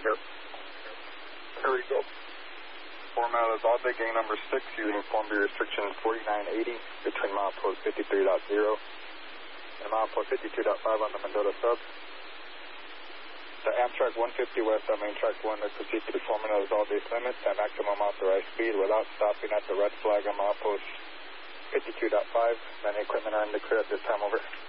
Here. Here we go. Format is all day gang number 6 using Form B restriction 4980 between milepost 53.0 and milepost 52.5 on the Mendota sub. The Amtrak 150 west on main track 1 will proceed to the Format is all day limits at maximum authorized speed without stopping at the red flag on milepost 52.5. Many equipment are in the clear at this time, over.